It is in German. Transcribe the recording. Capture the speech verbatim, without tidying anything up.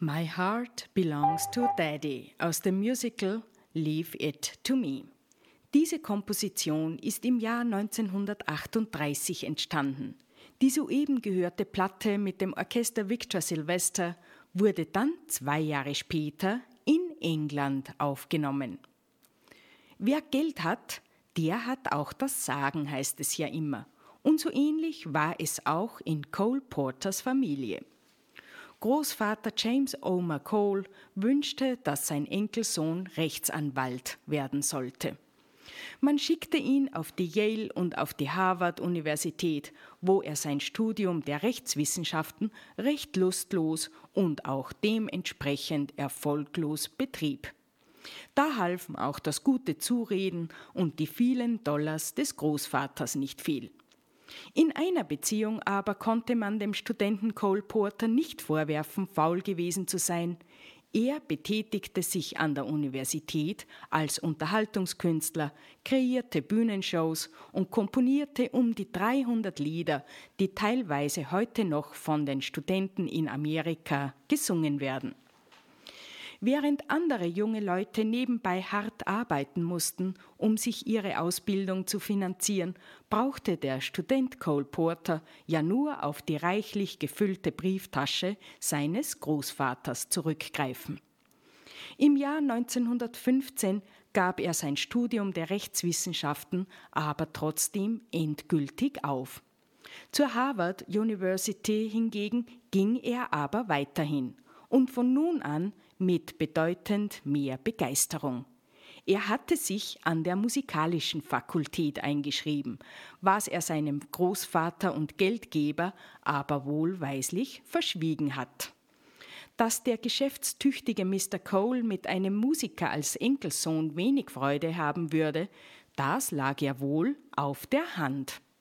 My Heart Belongs to Daddy aus dem Musical Leave It to Me. Diese Komposition ist im Jahr neunzehnhundertachtunddreißig entstanden. Die soeben gehörte Platte mit dem Orchester Victor Sylvester wurde dann zwei Jahre später in England aufgenommen. Wer Geld hat, der hat auch das Sagen, heißt es ja immer. Und so ähnlich war es auch in Cole Porters Familie. Großvater James Omer Cole wünschte, dass sein Enkelsohn Rechtsanwalt werden sollte. Man schickte ihn auf die Yale und auf die Harvard-Universität, wo er sein Studium der Rechtswissenschaften recht lustlos und auch dementsprechend erfolglos betrieb. Da halfen auch das gute Zureden und die vielen Dollars des Großvaters nicht viel. In einer Beziehung aber konnte man dem Studenten Cole Porter nicht vorwerfen, faul gewesen zu sein. Er betätigte sich an der Universität als Unterhaltungskünstler, kreierte Bühnenshows und komponierte um die dreihundert Lieder, die teilweise heute noch von den Studenten in Amerika gesungen werden. Während andere junge Leute nebenbei hart arbeiten mussten, um sich ihre Ausbildung zu finanzieren, brauchte der Student Cole Porter ja nur auf die reichlich gefüllte Brieftasche seines Großvaters zurückgreifen. Im Jahr neunzehnhundertfünfzehn gab er sein Studium der Rechtswissenschaften aber trotzdem endgültig auf. Zur Harvard University hingegen ging er aber weiterhin. Und von nun an mit bedeutend mehr Begeisterung. Er hatte sich an der musikalischen Fakultät eingeschrieben, was er seinem Großvater und Geldgeber aber wohlweislich verschwiegen hat. Dass der geschäftstüchtige Mister Cole mit einem Musiker als Enkelsohn wenig Freude haben würde, das lag ja wohl auf der Hand.